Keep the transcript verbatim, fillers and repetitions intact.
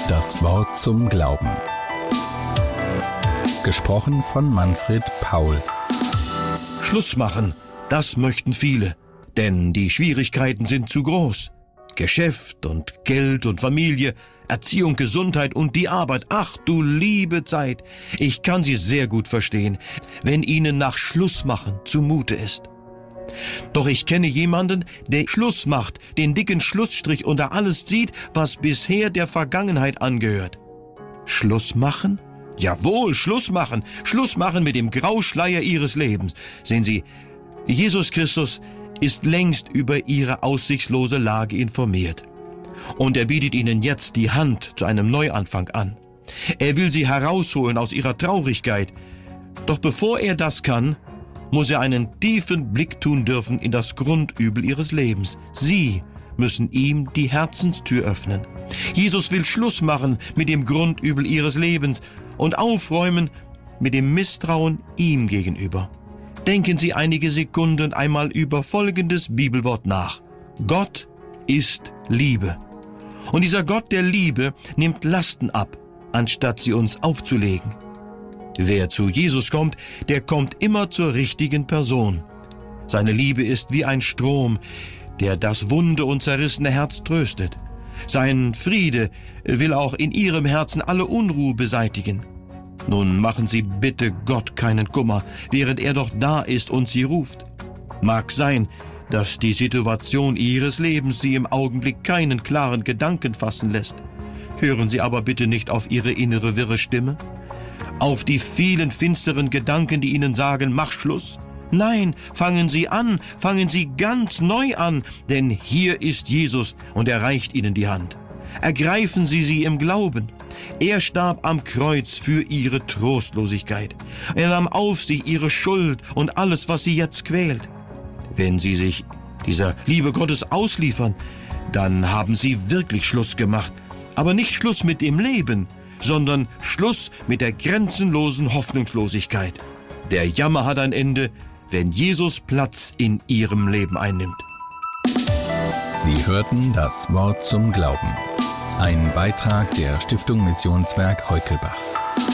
Das Wort zum Glauben. Gesprochen von Manfred Paul. Schluss machen, das möchten viele, denn die Schwierigkeiten sind zu groß. Geschäft und Geld und Familie, Erziehung, Gesundheit und die Arbeit. Ach du liebe Zeit, ich kann sie sehr gut verstehen, wenn ihnen nach Schlussmachen zumute ist. Doch ich kenne jemanden, der Schluss macht, den dicken Schlussstrich unter alles zieht, was bisher der Vergangenheit angehört. Schluss machen? Jawohl, Schluss machen. Schluss machen mit dem Grauschleier ihres Lebens. Sehen Sie, Jesus Christus ist längst über ihre aussichtslose Lage informiert. Und er bietet ihnen jetzt die Hand zu einem Neuanfang an. Er will sie herausholen aus ihrer Traurigkeit. Doch bevor er das kann, muss er einen tiefen Blick tun dürfen in das Grundübel ihres Lebens. Sie müssen ihm die Herzenstür öffnen. Jesus will Schluss machen mit dem Grundübel ihres Lebens und aufräumen mit dem Misstrauen ihm gegenüber. Denken Sie einige Sekunden einmal über folgendes Bibelwort nach. Gott ist Liebe. Und dieser Gott der Liebe nimmt Lasten ab, anstatt sie uns aufzulegen. Wer zu Jesus kommt, der kommt immer zur richtigen Person. Seine Liebe ist wie ein Strom, der das wunde und zerrissene Herz tröstet. Sein Friede will auch in Ihrem Herzen alle Unruhe beseitigen. Nun machen Sie bitte Gott keinen Kummer, während er doch da ist und Sie ruft. Mag sein, dass die Situation Ihres Lebens Sie im Augenblick keinen klaren Gedanken fassen lässt. Hören Sie aber bitte nicht auf Ihre innere wirre Stimme, auf die vielen finsteren Gedanken, die Ihnen sagen, mach Schluss. Nein, fangen Sie an, fangen Sie ganz neu an, denn hier ist Jesus und er reicht Ihnen die Hand. Ergreifen Sie sie im Glauben. Er starb am Kreuz für Ihre Trostlosigkeit. Er nahm auf sich Ihre Schuld und alles, was Sie jetzt quält. Wenn Sie sich dieser Liebe Gottes ausliefern, dann haben Sie wirklich Schluss gemacht. Aber nicht Schluss mit dem Leben, sondern Schluss mit der grenzenlosen Hoffnungslosigkeit. Der Jammer hat ein Ende, wenn Jesus Platz in Ihrem Leben einnimmt. Sie hörten das Wort zum Glauben. Ein Beitrag der Stiftung Missionswerk Heukelbach.